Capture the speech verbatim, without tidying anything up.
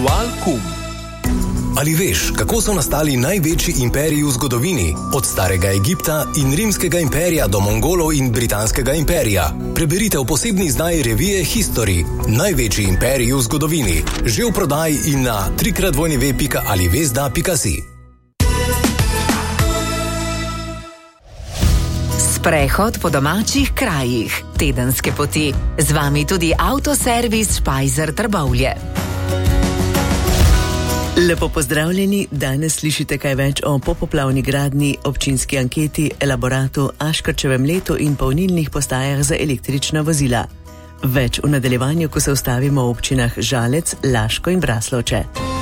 Ritual Kum. Ali veš, kako so nastali največji imperiji v zgodovini? Od starega Egipta in rimskega imperija do Mongolov in britanskega imperija. Preberite v posebni izdaji revije History. Največji imperiji v zgodovini. Že v prodaji in na tri krat w pika alivezda pika si. Sprehod po domačih krajih. Tedenske poti. Z vami tudi avtoservis Špajzer Trbovlje. Lepo pozdravljeni, danes slišite kaj več o popoplavni gradnji, občinski anketi, elaboratu, Aškrčevem letu in polnilnih postajah za električna vozila. Več v nadaljevanju, ko se ustavimo v občinah Žalec, Laško in Braslovče.